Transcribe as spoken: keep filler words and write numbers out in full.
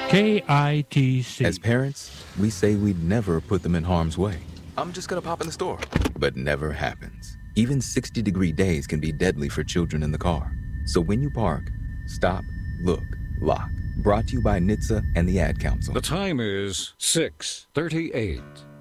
K I T C. As parents, we say we'd never put them in harm's way. I'm just gonna pop in the store. But never happens. Even sixty degree days can be deadly for children in the car. So when you park, stop, look, lock. Brought to you by N H T S A and the Ad Council. The time is six thirty-eight.